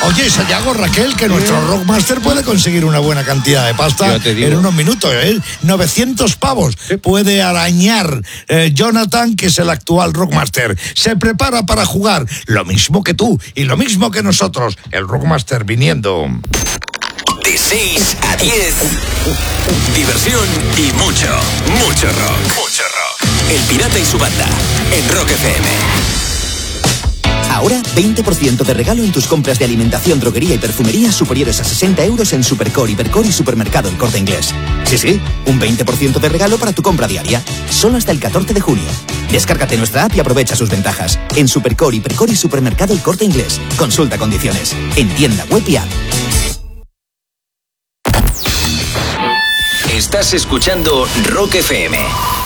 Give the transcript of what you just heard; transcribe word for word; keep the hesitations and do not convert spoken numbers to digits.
Oye, Sayago, Raquel, que nuestro Rockmaster puede conseguir una buena cantidad de pasta en unos minutos, ¿eh? novecientos pavos puede arañar eh, Jonathan, que es el actual Rockmaster. Se prepara para jugar lo mismo que tú y lo mismo que nosotros. El Rockmaster viniendo. De seis a diez, diversión y mucho, mucho rock. Mucho rock. El Pirata y su banda, en Rock F M. Ahora, veinte por ciento de regalo en tus compras de alimentación, droguería y perfumería superiores a sesenta euros en Supercore, Hipercore y Supermercado El Corte Inglés. Sí, sí, un veinte por ciento de regalo para tu compra diaria. Solo hasta el catorce de junio. Descárgate nuestra app y aprovecha sus ventajas. En Supercore, Hipercore y Supermercado El Corte Inglés. Consulta condiciones. En tienda web y app. Estás escuchando Rock F M.